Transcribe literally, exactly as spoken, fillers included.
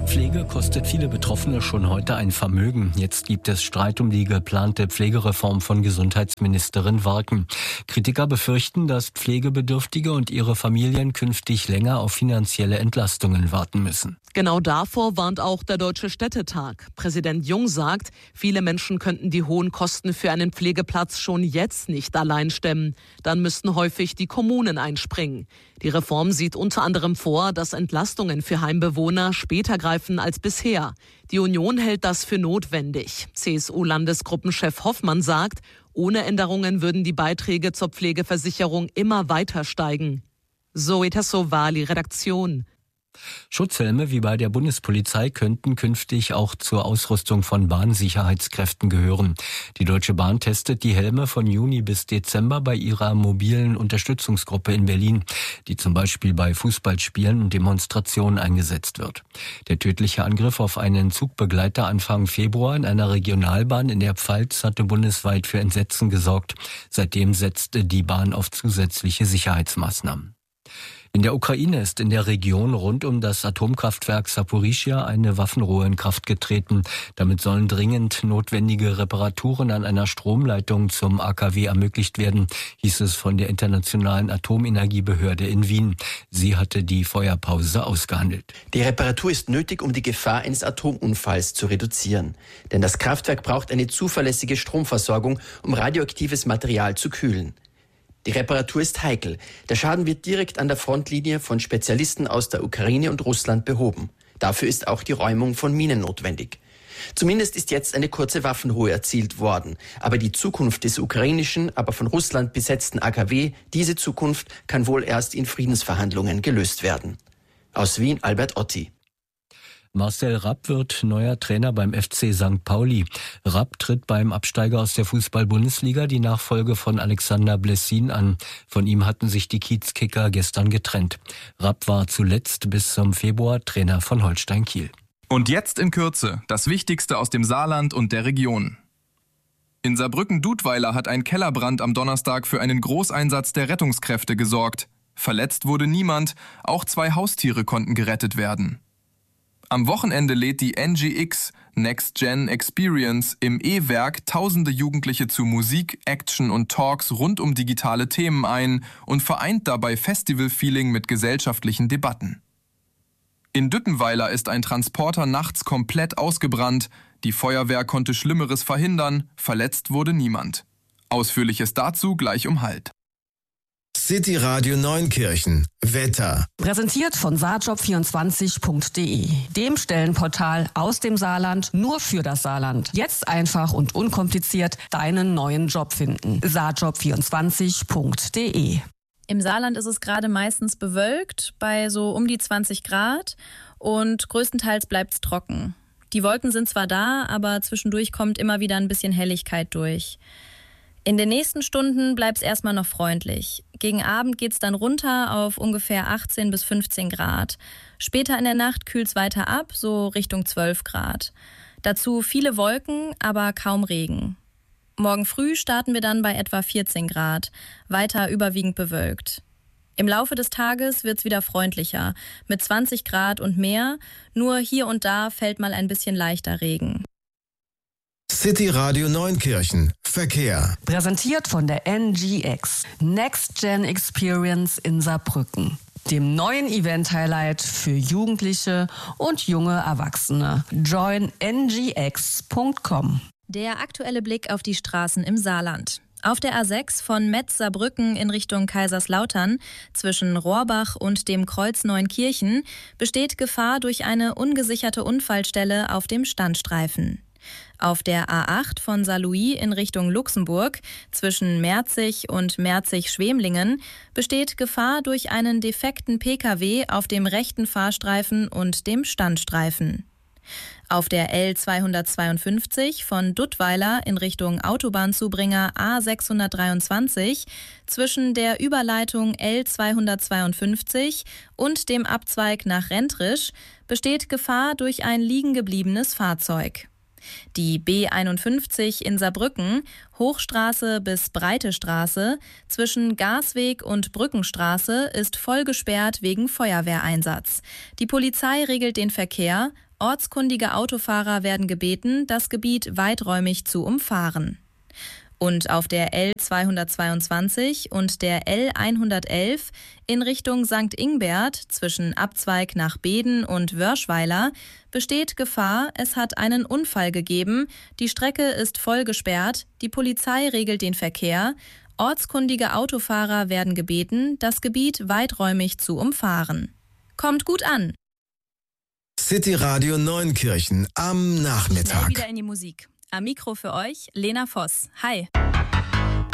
Pflege kostet viele Betroffene schon heute ein Vermögen. Jetzt gibt es Streit um die geplante Pflegereform von Gesundheitsministerin Worken. Kritiker befürchten, dass Pflegebedürftige und ihre Familien künftig länger auf finanzielle Entlastungen warten müssen. Genau davor warnt auch der Deutsche Städtetag. Präsident Jung sagt, viele Menschen könnten die hohen Kosten für einen Pflegeplatz schon jetzt nicht allein stemmen. Dann müssten häufig die Kommunen einspringen. Die Reform sieht unter anderem vor, dass Entlastungen für Heimbewohner später greifen als bisher. Die Union hält das für notwendig. C S U-Landesgruppenchef Hoffmann sagt, ohne Änderungen würden die Beiträge zur Pflegeversicherung immer weiter steigen. Zoe Tassovali, Redaktion. Schutzhelme wie bei der Bundespolizei könnten künftig auch zur Ausrüstung von Bahnsicherheitskräften gehören. Die Deutsche Bahn testet die Helme von Juni bis Dezember bei ihrer mobilen Unterstützungsgruppe in Berlin, die zum Beispiel bei Fußballspielen und Demonstrationen eingesetzt wird. Der tödliche Angriff auf einen Zugbegleiter Anfang Februar in einer Regionalbahn in der Pfalz hatte bundesweit für Entsetzen gesorgt. Seitdem setzte die Bahn auf zusätzliche Sicherheitsmaßnahmen. In der Ukraine ist in der Region rund um das Atomkraftwerk Saporischschja eine Waffenruhe in Kraft getreten. Damit sollen dringend notwendige Reparaturen an einer Stromleitung zum A K W ermöglicht werden, hieß es von der Internationalen Atomenergiebehörde in Wien. Sie hatte die Feuerpause ausgehandelt. Die Reparatur ist nötig, um die Gefahr eines Atomunfalls zu reduzieren. Denn das Kraftwerk braucht eine zuverlässige Stromversorgung, um radioaktives Material zu kühlen. Die Reparatur ist heikel. Der Schaden wird direkt an der Frontlinie von Spezialisten aus der Ukraine und Russland behoben. Dafür ist auch die Räumung von Minen notwendig. Zumindest ist jetzt eine kurze Waffenruhe erzielt worden. Aber die Zukunft des ukrainischen, aber von Russland besetzten A K W, diese Zukunft kann wohl erst in Friedensverhandlungen gelöst werden. Aus Wien, Albert Otti. Marcel Rapp wird neuer Trainer beim F C Sankt Pauli. Rapp tritt beim Absteiger aus der Fußball-Bundesliga die Nachfolge von Alexander Blessin an. Von ihm hatten sich die Kiezkicker gestern getrennt. Rapp war zuletzt bis zum Februar Trainer von Holstein Kiel. Und jetzt in Kürze das Wichtigste aus dem Saarland und der Region. In Saarbrücken-Dudweiler hat ein Kellerbrand am Donnerstag für einen Großeinsatz der Rettungskräfte gesorgt. Verletzt wurde niemand, auch zwei Haustiere konnten gerettet werden. Am Wochenende lädt die N G X Next Gen Experience im E-Werk tausende Jugendliche zu Musik, Action und Talks rund um digitale Themen ein und vereint dabei Festival-Feeling mit gesellschaftlichen Debatten. In Düttenweiler ist ein Transporter nachts komplett ausgebrannt. Die Feuerwehr konnte Schlimmeres verhindern, verletzt wurde niemand. Ausführliches dazu gleich um halb. City Radio Neunkirchen. Wetter. Präsentiert von saarjob vierundzwanzig punkt de, dem Stellenportal aus dem Saarland nur für das Saarland. Jetzt einfach und unkompliziert deinen neuen Job finden. saarjob vierundzwanzig punkt de. Im Saarland ist es gerade meistens bewölkt, bei so um die zwanzig Grad und größtenteils bleibt es trocken. Die Wolken sind zwar da, aber zwischendurch kommt immer wieder ein bisschen Helligkeit durch. In den nächsten Stunden bleibt es erstmal noch freundlich. Gegen Abend geht es dann runter auf ungefähr achtzehn bis fünfzehn Grad. Später in der Nacht kühlt es weiter ab, so Richtung zwölf Grad. Dazu viele Wolken, aber kaum Regen. Morgen früh starten wir dann bei etwa vierzehn Grad, weiter überwiegend bewölkt. Im Laufe des Tages wird es wieder freundlicher, mit zwanzig Grad und mehr, nur hier und da fällt mal ein bisschen leichter Regen. City Radio Neunkirchen. Verkehr. Präsentiert von der N G X Next Gen Experience in Saarbrücken, dem neuen Event-Highlight für Jugendliche und junge Erwachsene. join n g x punkt com. Der aktuelle Blick auf die Straßen im Saarland. Auf der A sechs von Metz-Saarbrücken in Richtung Kaiserslautern zwischen Rohrbach und dem Kreuz Neunkirchen besteht Gefahr durch eine ungesicherte Unfallstelle auf dem Standstreifen. Auf der A acht von Saarlouis in Richtung Luxemburg zwischen Merzig und Merzig-Schwemlingen besteht Gefahr durch einen defekten P K W auf dem rechten Fahrstreifen und dem Standstreifen. Auf der L zweihundertzweiundfünfzig von Duttweiler in Richtung Autobahnzubringer A sechshundertdreiundzwanzig zwischen der Überleitung L zweihundertzweiundfünfzig und dem Abzweig nach Rentrisch besteht Gefahr durch ein liegengebliebenes Fahrzeug. Die B einundfünfzig in Saarbrücken, Hochstraße bis Breite Straße, zwischen Gasweg und Brückenstraße ist voll gesperrt wegen Feuerwehreinsatz. Die Polizei regelt den Verkehr, Ortskundige Autofahrer werden gebeten, das Gebiet weiträumig zu umfahren. Und auf der L zweihundertzweiundzwanzig und der L hundertelf in Richtung Sankt Ingbert zwischen Abzweig nach Beeden und Wörschweiler besteht Gefahr, es hat einen Unfall gegeben, die Strecke ist voll gesperrt, die Polizei regelt den Verkehr, ortskundige Autofahrer werden gebeten, das Gebiet weiträumig zu umfahren. Kommt gut an! City Radio Neunkirchen am Nachmittag. Schnell wieder in die Musik. Am Mikro für euch Lena Voss. Hi.